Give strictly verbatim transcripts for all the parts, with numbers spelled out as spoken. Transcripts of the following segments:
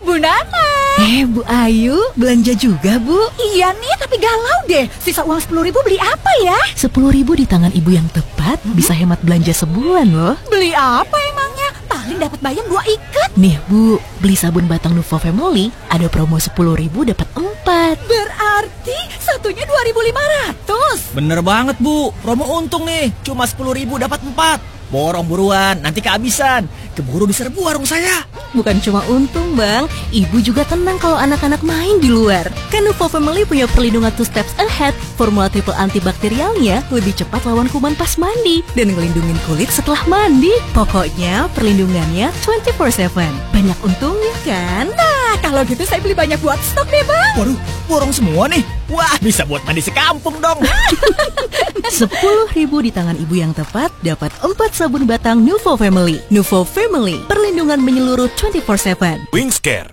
Bu Nana. Eh, Bu Ayu, belanja juga, Bu? Iya nih, tapi galau deh. Sisa uang sepuluh ribu beli apa ya? Sepuluh ribu di tangan ibu yang tepat hmm? bisa hemat belanja sebulan loh. Beli apa emangnya? Paling dapat bayam dua ikat. Nih Bu, beli sabun batang Nuvo Family, ada promo sepuluh ribu dapat empat. Berarti satunya dua ribu lima ratus. Bener banget Bu, promo untung nih, cuma sepuluh ribu dapat empat. Borong buruan, nanti kehabisan. Keburu diserbu warung saya. Bukan cuma untung bang, ibu juga tenang kalau anak-anak main di luar. Kan Nuvo Family punya perlindungan two steps ahead. Formula triple antibakterialnya lebih cepat lawan kuman pas mandi dan ngelindungin kulit setelah mandi. Pokoknya perlindungannya twenty four seven. Banyak untungnya kan? Nah, kalau gitu saya beli banyak buat stok deh bang. Waduh, borong semua nih. Wah, bisa buat mandi sekampung dong. Sepuluh ribu di tangan ibu yang tepat dapat empat sabun batang Nuvo Family. Nuvo Family, perlindungan menyeluruh twenty four seven. Wingscare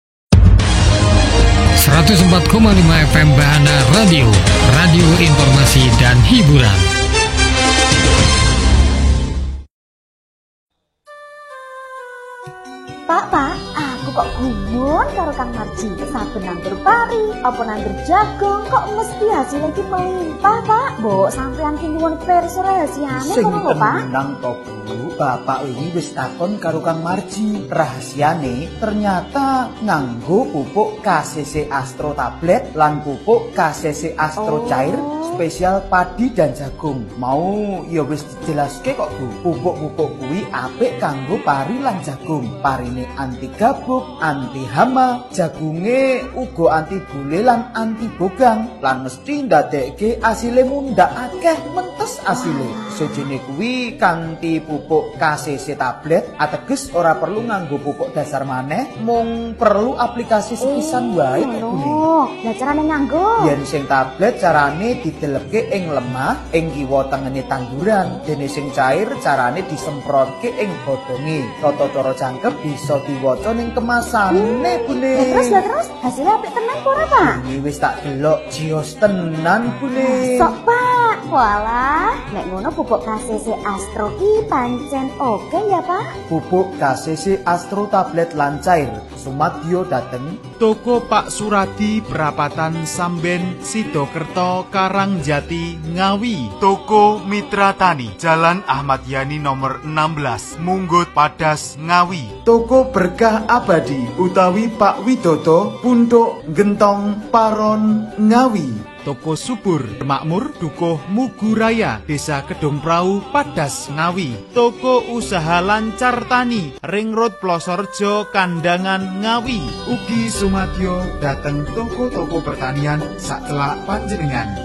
seratus empat koma lima F M Bahana Radio, radio informasi dan hiburan. Pak, Pak, aku kok gumun karo Kang Marji. Saben nandur pari, apa nandur jagung, kok mesti hasilnya ki melimpah, Pak. Mbok sampean ki nyuwun pirsa rahasiane ngono lho, Pak. Sing tenang to, Bu. Bapak ini wis takon karo Kang Marji. Rahasiane ternyata nganggo pupuk K C C Astro tablet lan pupuk K C C Astro oh. cair spesial padi dan jagung. Mau ya wis dijelaske kok, Bu. Pupuk-pupuk kuwi apik kanggo pari lan jagung. Parine anti gabuk, anti hama, jagunge uga anti bule lan anti bogang. Lan mesti ndadekke asile mundhak akeh mentes asile. Sejene kuwi kanthi pupuk K C C tablet ateges ora perlu nganggo pupuk dasar maneh, mung perlu aplikasi sepisan wae kok. Oh, lah carane nganggo? Yen sing tablet carane didelepke ing lemah ing kiwa tengene tanduran, dene sing cair carane disemprotke ing godhonge. Tata cara jangkep bisa diwaca ning kemasane, Bune. Lah terus, lah terus hasilnya apik tenan ora, Pak? Ini wis tak delok jios tenan, Bune. Sok, Pak. Walah, nek ngono pupuk K C C Astro ki pancen oke ya, Pak? Pupuk K C C Astro tablet lan cair sumadyo dateng Toko Pak Suradi Perapatan Samben Sidokerto Karangjati Ngawi. Toko Mitra Tani Jalan Ahmad Yani nomor enam belas Munggut Padas Ngawi. Toko Berkah Abadi utawi Pak Widodo Punduk Gentong Paron Ngawi. Toko Subur Makmur Dukuh Muguraya Desa Kedung Prau Padas Ngawi. Toko Usaha Lancar Tani Ring Road Plosorjo Kandangan Ngawi. Ugi sumadyo dateng toko-toko pertanian sakelak panjenengan.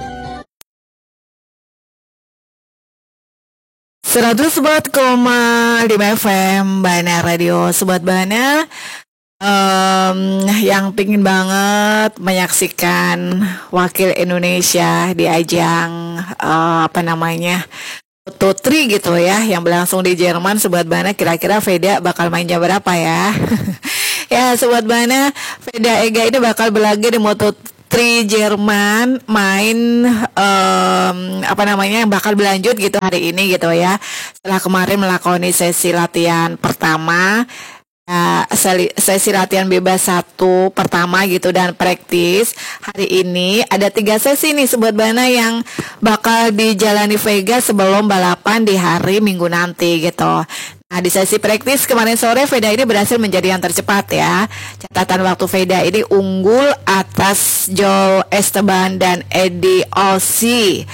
seratus empat koma lima F M Bahana Radio. Sobat Bahana um, yang pingin banget menyaksikan wakil Indonesia di ajang uh, apa namanya Moto tiga gitu ya, yang berlangsung di Jerman. Sobat Bahana, kira-kira Veda bakal main jam berapa ya? Ya Sobat Bahana, Veda Ega ini bakal berlaga di Moto tiga Jerman, main um, apa namanya yang bakal berlanjut gitu hari ini gitu ya. Setelah kemarin melakoni sesi latihan pertama, uh, sesi latihan bebas satu pertama gitu dan praktis. Hari ini ada tiga sesi nih Sobat Bahana yang bakal dijalani Vega sebelum balapan di hari Minggu nanti gitu. Nah, di sesi praktis kemarin sore Veda ini berhasil menjadi yang tercepat ya. Catatan waktu Veda ini unggul atas Joel Esteban dan Eddie Olsi.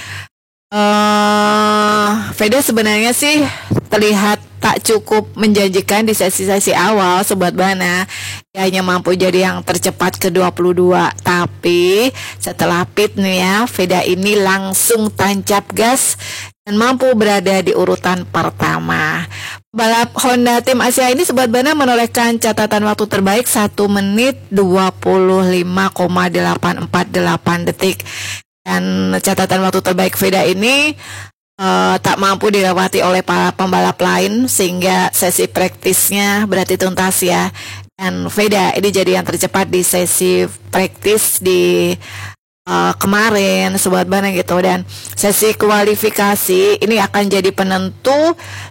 Uh, Veda sebenarnya sih terlihat tak cukup menjanjikan di sesi-sesi awal Sobat Bahana. Dia hanya mampu jadi yang tercepat ke dua puluh dua. Tapi setelah pit nih ya, Veda ini langsung tancap gas dan mampu berada di urutan pertama. Balap Honda Tim Asia ini Sobat Bahana menorehkan catatan waktu terbaik satu menit dua puluh lima koma delapan empat delapan detik. Dan catatan waktu terbaik Veda ini uh, tak mampu dilewati oleh para pembalap lain, sehingga sesi praktisnya berarti tuntas ya. Dan Veda ini jadi yang tercepat di sesi praktis di Uh, kemarin Sobat Bahana gitu. Dan sesi kualifikasi ini akan jadi penentu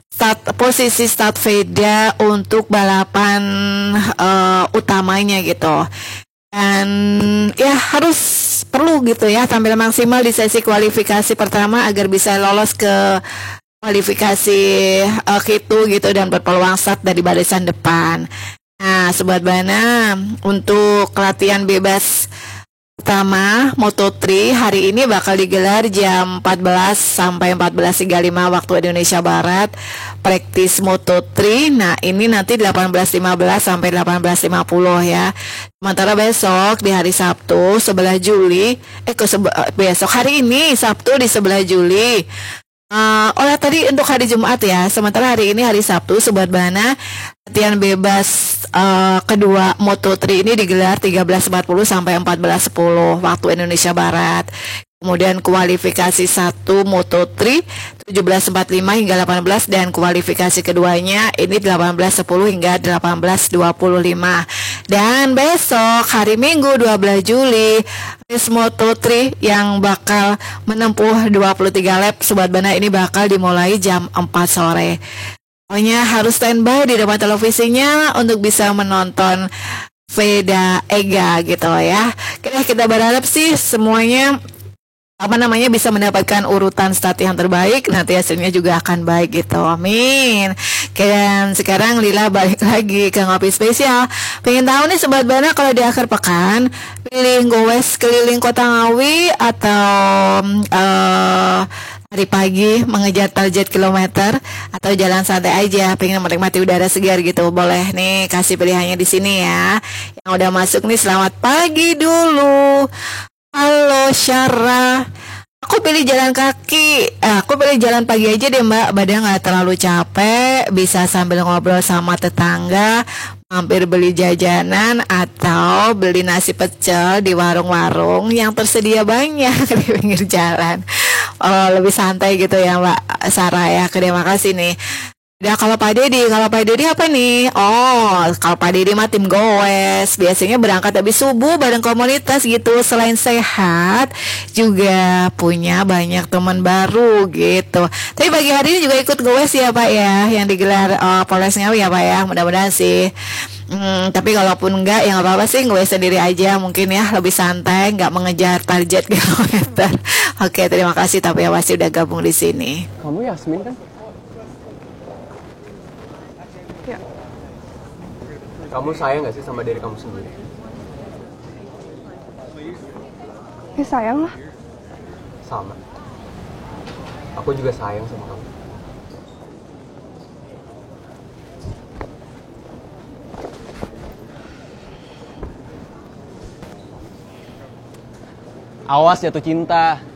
start posisi start Veda untuk balapan uh, utamanya gitu. Dan ya harus perlu gitu ya tampil maksimal di sesi kualifikasi pertama agar bisa lolos ke kualifikasi uh, K dua gitu dan berpeluang start dari barisan depan. Nah, Sobat Bana, untuk latihan bebas pertama Moto tiga hari ini bakal digelar jam empat belas sampai empat belas tiga puluh lima waktu Indonesia Barat. Praktis Moto tiga, nah ini nanti delapan belas lima belas sampai delapan belas lima puluh ya. Sementara besok di hari Sabtu sebelas Juli, eh kok sebe- besok hari ini Sabtu di sebelas Juli. Uh, oleh tadi untuk hari Jumat ya. Sementara hari ini hari Sabtu, Sobat Bana, latihan bebas uh, kedua Moto tiga ini digelar tiga belas empat puluh sampai empat belas sepuluh waktu Indonesia Barat. Kemudian kualifikasi satu Moto tiga tujuh belas empat puluh lima hingga delapan belas dan kualifikasi keduanya ini delapan belas sepuluh hingga delapan belas dua puluh lima. Dan besok hari Minggu dua belas Juli race Moto tiga yang bakal menempuh dua puluh tiga lap Sobat Bana ini bakal dimulai jam empat sore. Pokoknya harus standby di depan televisinya untuk bisa menonton Veda Ega gitu ya. Kita kita berharap sih semuanya apa namanya bisa mendapatkan urutan start yang terbaik, nanti hasilnya juga akan baik gitu, amin. Dan sekarang Lila balik lagi ke ngopi spesial. Pengen tahu nih Sobat Bana, kalau di akhir pekan pilih gowes keliling kota Ngawi atau uh, hari pagi mengejar target kilometer atau jalan santai aja pengen menikmati udara segar gitu, boleh nih kasih pilihannya di sini ya. Yang udah masuk nih selamat pagi dulu. Halo Syara, aku pilih jalan kaki. eh, Aku pilih jalan pagi aja deh mbak, badan gak terlalu capek, bisa sambil ngobrol sama tetangga, mampir beli jajanan atau beli nasi pecel di warung-warung yang tersedia banyak di pinggir jalan. Oh, lebih santai gitu ya mbak Sarah ya. Terima kasih nih. Udah, kalau Pak Dedi, kalau Pak Dedi apa nih? Oh, kalau Pak Dedi mah tim goes. Biasanya berangkat habis subuh bareng komunitas gitu. Selain sehat, juga punya banyak teman baru gitu. Tapi pagi hari ini juga ikut goes ya Pak ya, yang digelar oh, Polres Ngawi ya Pak ya. Mudah-mudahan sih. Hmm, tapi kalaupun enggak, ya nggak apa-apa sih, goes sendiri aja mungkin ya, lebih santai, nggak mengejar target kilometer. Oke, terima kasih tapi ya pasti udah gabung di sini. Kamu Yasmin kan? Kamu sayang gak sih sama diri kamu sendiri? Ya sayang lah. Sama. Aku juga sayang sama kamu. Awas jatuh cinta.